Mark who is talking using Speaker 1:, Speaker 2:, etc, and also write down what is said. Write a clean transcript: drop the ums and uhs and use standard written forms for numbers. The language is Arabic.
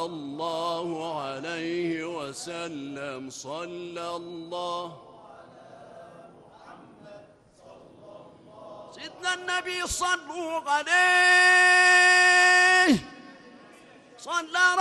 Speaker 1: الله عليه وسلم. صلى الله سيدنا النبي صلوا عليه. صلى